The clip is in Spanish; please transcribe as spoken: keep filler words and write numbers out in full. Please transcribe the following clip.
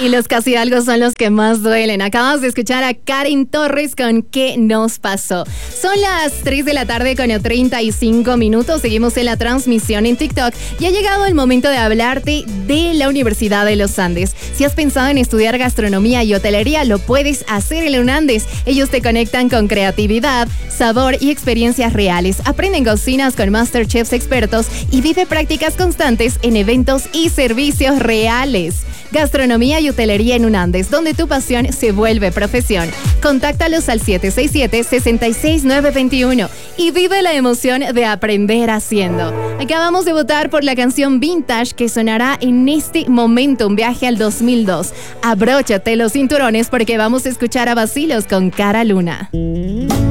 Y los casi algo son los que más duelen. Acabamos de escuchar a Karen Torres con ¿Qué nos pasó? Son las tres de la tarde con treinta y cinco minutos. Seguimos en la transmisión en TikTok y ha llegado el momento de hablarte de la Universidad de los Andes. Si has pensado en estudiar gastronomía y hotelería, lo puedes hacer en la UNANDES. Ellos te conectan con creatividad, sabor y experiencias reales. Aprenden cocinas con masterchefs expertos y vive prácticas constantes en eventos y servicios reales. Gastronomía y hotelería en UNANDES, donde tu pasión se vuelve profesión. Contáctalos al siete seis siete, seis seis nueve dos uno y vive la emoción de aprender haciendo. Acabamos de votar por la canción Vintage que sonará en este momento, un viaje al dos mil dos. Abróchate los cinturones porque vamos a escuchar a Bacilos con Cara Luna.